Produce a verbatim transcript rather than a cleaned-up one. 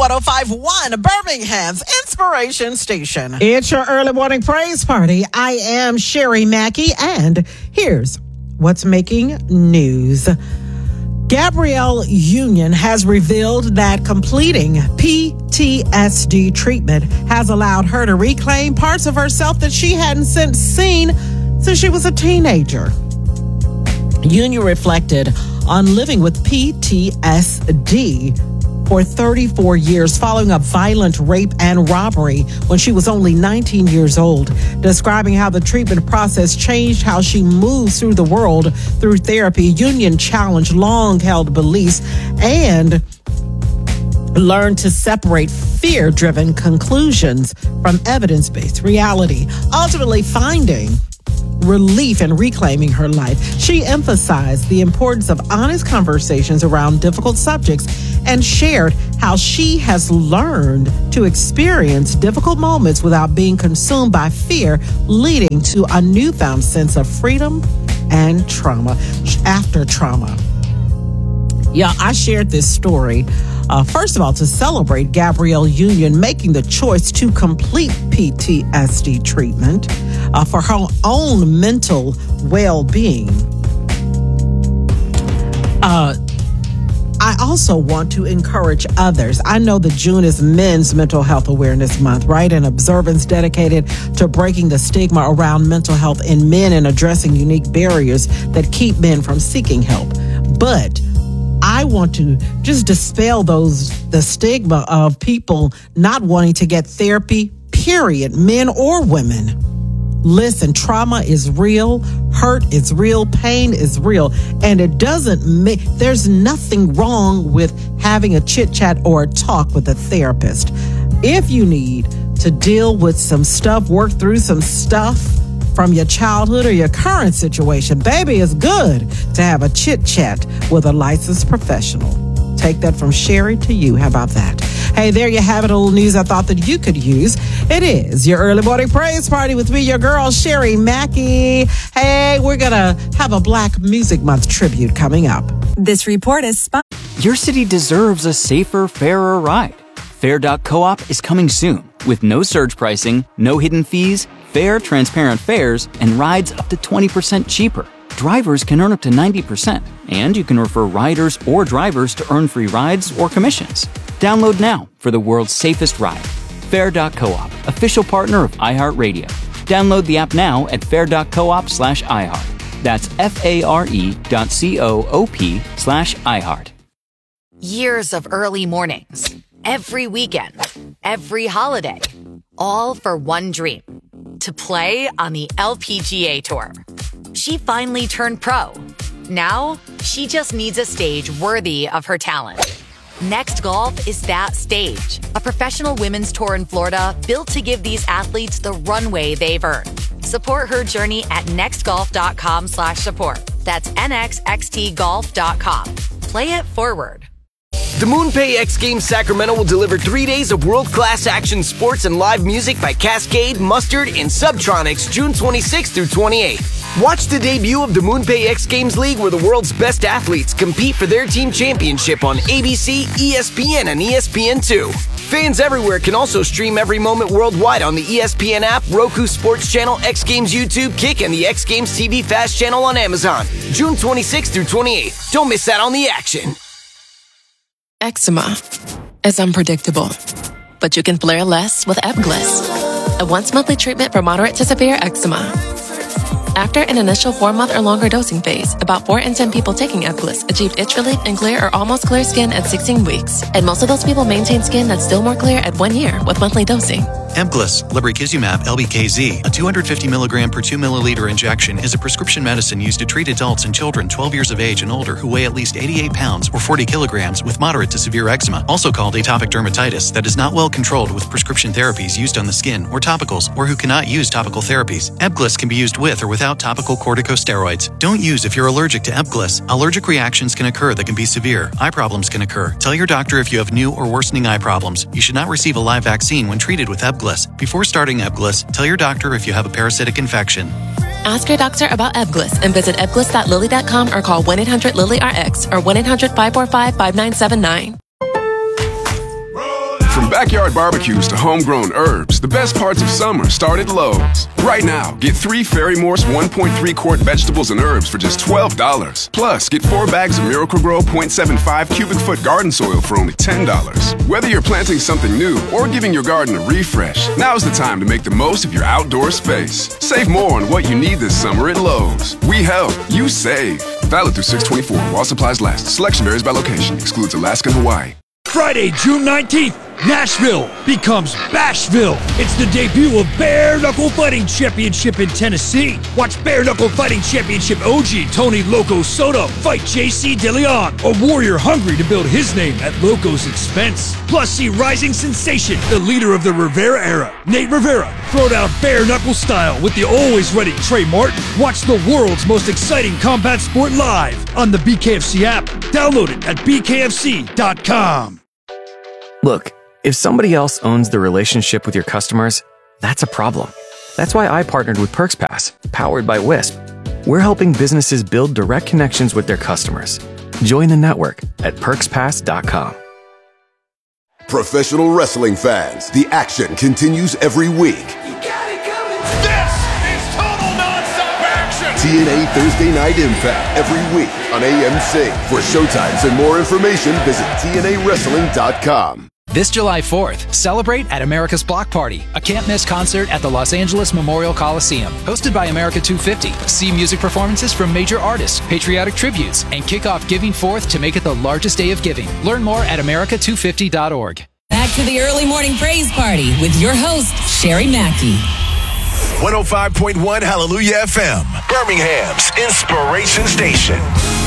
one oh five point one, Birmingham's Inspiration Station. It's your early morning praise party. I am Sherry Mackey, and here's what's making news. Gabrielle Union has revealed that completing P T S D treatment has allowed her to reclaim parts of herself that she hadn't since seen since she was a teenager. Union reflected on living with P T S D for thirty-four years following a violent rape and robbery when she was only nineteen years old, describing how the treatment process changed how she moves through the world through therapy. Union challenged long-held beliefs and learned to separate fear-driven conclusions from evidence-based reality, ultimately finding relief in reclaiming her life. She emphasized the importance of honest conversations around difficult subjects and shared how she has learned to experience difficult moments without being consumed by fear, leading to a newfound sense of freedom and trauma after trauma. Yeah, I shared this story, uh, first of all, to celebrate Gabrielle Union making the choice to complete P T S D treatment uh, for her own mental well-being. Uh, I also want to encourage others. I know that June is Men's Mental Health Awareness Month, right? An observance dedicated to breaking the stigma around mental health in men and addressing unique barriers that keep men from seeking help. But I want to just dispel those the stigma of people not wanting to get therapy, period, men or women. Listen, trauma is real, hurt is real, pain is real, and it doesn't make, there's nothing wrong with having a chit chat or a talk with a therapist. If you need to deal with some stuff, work through some stuff from your childhood or your current situation, baby, it's good to have a chit chat with a licensed professional. Take that from Sherry to you. How about that? Hey, there you have it. A little news I thought that you could use. It is your early morning praise party with me, your girl, Sherry Mackey. Hey, we're going to have a Black Music Month tribute coming up. This report is sponsored. Your city deserves a safer, fairer ride. Fair dot coop is coming soon with no surge pricing, no hidden fees, fair, transparent fares, and rides up to twenty percent cheaper. Drivers can earn up to ninety percent, and you can refer riders or drivers to earn free rides or commissions. Download now for the world's safest ride. Fair dot coop, official partner of iHeartRadio. Download the app now at fair dot coop slash iHeart. That's F-A-R-E dot C-O-O-P slash iHeart. Years of early mornings, every weekend, every holiday, all for one dream, to play on the L P G A Tour. She finally turned pro. Now, she just needs a stage worthy of her talent. Next Golf is that stage, a professional women's tour in Florida built to give these athletes the runway they've earned. Support her journey at nextgolf.com slash support. That's N X X T golf dot com. Play it forward. The MoonPay X Games Sacramento will deliver three days of world-class action sports and live music by Cascade, Mustard, and Subtronics June twenty-sixth through twenty-eighth. Watch the debut of the MoonPay X Games League, where the world's best athletes compete for their team championship on A B C, E S P N, and E S P N two. Fans everywhere can also stream every moment worldwide on the E S P N app, Roku Sports Channel, X Games YouTube, Kick, and the X Games T V Fast Channel on Amazon. June twenty-sixth through twenty-eighth. Don't miss out on the action. Eczema is unpredictable, but you can flare less with Ebglyss, a once-monthly treatment for moderate to severe eczema. After an initial four-month or longer dosing phase, about four in ten people taking Ebglyss achieved itch relief and clear or almost clear skin at sixteen weeks, and most of those people maintain skin that's still more clear at one year with monthly dosing. Ebglyss, lebrikizumab L B K Z, a two hundred fifty milligram per two milliliter injection, is a prescription medicine used to treat adults and children twelve years of age and older who weigh at least eighty-eight pounds or forty kilograms with moderate to severe eczema, also called atopic dermatitis, that is not well controlled with prescription therapies used on the skin or topicals, or who cannot use topical therapies. Ebglyss can be used with or without topical corticosteroids. Don't use if you're allergic to Ebglyss. Allergic reactions can occur that can be severe. Eye problems can occur. Tell your doctor if you have new or worsening eye problems. You should not receive a live vaccine when treated with Ebglyss. Before starting Ebglyss, tell your doctor if you have a parasitic infection. Ask your doctor about Ebglyss and visit ebglyss dot lilly dot com or call one eight hundred lilly R X or one eight hundred five four five five nine seven nine. From backyard barbecues to homegrown herbs, the best parts of summer start at Lowe's. Right now, get three Fairy Morse one point three quart vegetables and herbs for just twelve dollars. Plus, get four bags of Miracle-Gro point seven five cubic foot garden soil for only ten dollars. Whether you're planting something new or giving your garden a refresh, now's the time to make the most of your outdoor space. Save more on what you need this summer at Lowe's. We help, you save. Valid through six twenty-four while supplies last. Selection varies by location. Excludes Alaska and Hawaii. Friday, June nineteenth, Nashville becomes Bashville. It's the debut of Bare Knuckle Fighting Championship in Tennessee. Watch Bare Knuckle Fighting Championship O G Tony Loco Soto fight J C DeLeon, a warrior hungry to build his name at Loco's expense. Plus, see rising sensation, the leader of the Rivera era, Nate Rivera, throw down bare knuckle style with the always ready Trey Martin. Watch the world's most exciting combat sport live on the B K F C app. Download it at b k f c dot com. Look, if somebody else owns the relationship with your customers, that's a problem. That's why I partnered with PerksPass, powered by Wisp. We're helping businesses build direct connections with their customers. Join the network at perks pass dot com. Professional wrestling fans, the action continues every week. You got it coming. This is total nonstop action. T N A Thursday Night Impact every week on A M C. For showtimes and more information, visit T N A wrestling dot com. This July fourth, celebrate at America's Block Party, a can't-miss concert at the Los Angeles Memorial Coliseum. Hosted by America two fifty. See music performances from major artists, patriotic tributes, and kick off Giving Fourth to make it the largest day of giving. Learn more at america two fifty dot org. Back to the early morning praise party with your host, Sherry Mackey. one oh five point one Hallelujah F M, Birmingham's Inspiration Station.